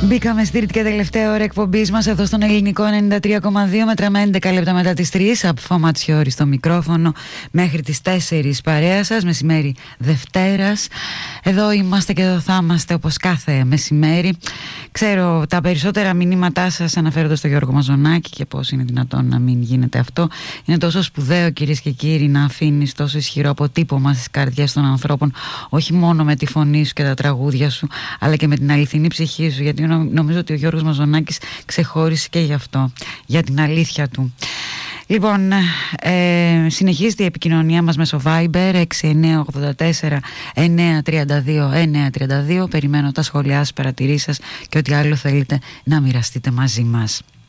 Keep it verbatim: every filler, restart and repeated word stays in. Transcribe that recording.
Μπήκαμε στη τρίτη και τελευταία ώρα εκπομπής μας εδώ στον Ελληνικό ενενήντα τρία κόμμα δύο. Μετράμε έντεκα λεπτά μετά τις τρεις από Φωματιώρη στο μικρόφωνο μέχρι τις τέσσερις παρέα σας, μεσημέρι Δευτέρας. Εδώ είμαστε και εδώ θα είμαστε όπως κάθε μεσημέρι. Ξέρω τα περισσότερα μηνύματά σας αναφέρονται στο Γιώργο Μαζονάκη και πώς είναι δυνατόν να μην γίνεται αυτό. Είναι τόσο σπουδαίο, κυρίες και κύριοι, να αφήνεις τόσο ισχυρό αποτύπωμα στις καρδιές των ανθρώπων, όχι μόνο με τη φωνή σου και τα τραγούδια σου, αλλά και με την αληθινή ψυχή σου, γιατί νομίζω ότι ο Γιώργος Μαζονάκης ξεχώρισε και γι' αυτό, για την αλήθεια του. Λοιπόν, ε, συνεχίζεται η επικοινωνία μας μέσω Viber έξι εννιά οκτώ τέσσερα εννιά τρία δύο εννιά τρία δύο. Περιμένω τα σχόλιά σας, παρατηρήσεις σας και ό,τι άλλο θέλετε να μοιραστείτε μαζί μας.